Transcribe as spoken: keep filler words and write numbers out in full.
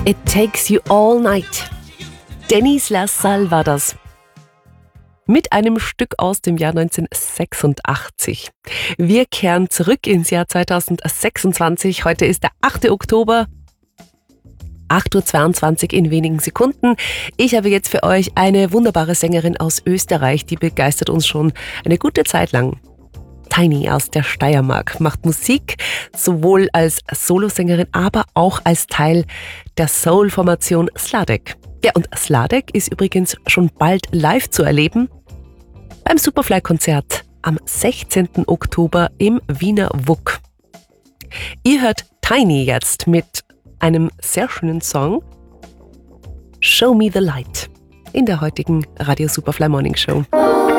It Takes You All Night. Dennis LaSalle war das. Mit einem Stück aus dem Jahr neunzehnhundertsechsundachtzig. Wir kehren zurück ins Jahr zweitausendsechsundzwanzig. Heute ist der achte Oktober. acht Uhr zweiundzwanzig in wenigen Sekunden. Ich habe jetzt für euch eine wunderbare Sängerin aus Österreich, die begeistert uns schon eine gute Zeit lang. Tiny aus der Steiermark macht Musik, sowohl als Solosängerin, aber auch als Teil der Soul-Formation Sladek. Ja, und Sladek ist übrigens schon bald live zu erleben beim Superfly-Konzert am sechzehnten Oktober im Wiener W U K. Ihr hört Tiny jetzt mit einem sehr schönen Song Show Me the Light in der heutigen Radio Superfly Morning Show.